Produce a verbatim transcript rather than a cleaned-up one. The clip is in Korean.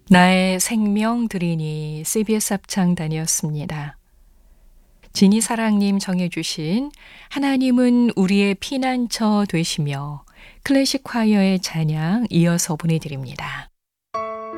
나의 생명 드리니 씨비에스 합창단이었습니다. 진희 사랑님 정해 주신 하나님은 우리의 피난처 되시며 클래식 콰이어의 찬양 이어서 보내드립니다.